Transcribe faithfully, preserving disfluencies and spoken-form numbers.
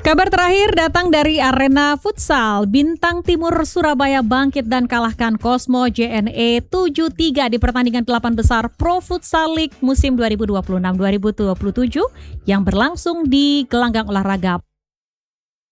Kabar terakhir datang dari arena futsal. Bintang Timur Surabaya bangkit dan kalahkan Cosmo J N E tujuh tiga di pertandingan delapan besar Pro Futsal League musim dua ribu dua puluh enam dua ribu dua puluh tujuh yang berlangsung di gelanggang olahraga